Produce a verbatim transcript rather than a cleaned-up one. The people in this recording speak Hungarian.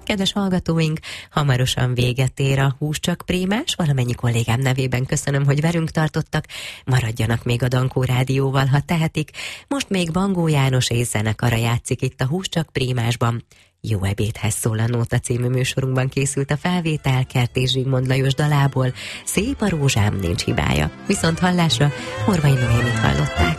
kedves hallgatóink, hamarosan véget ér a Hús csak Prémás, valamennyi kollégám nevében köszönöm, hogy velünk tartottak, maradjanak még a Dankó Rádióval, ha tehetik. Most még Bangó János és zenekara játszik itt a Hús csak Prémásban. Jó ebédhez szól a Nóta című műsorunkban készült a felvétel Kertész Zsigmond Lajos dalából. Szép a rózsám, nincs hibája. Viszont hallásra Horvai Noémit hallották.